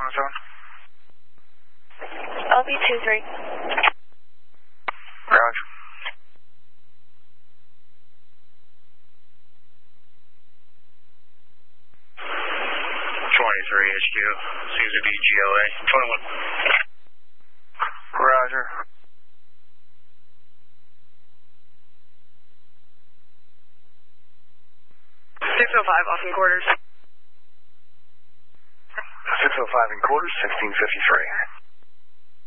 on its own? LB23. Roger. 23 HQ, seems to be GLA. 21. Roger. Austin quarters. 605 in quarters, 1653.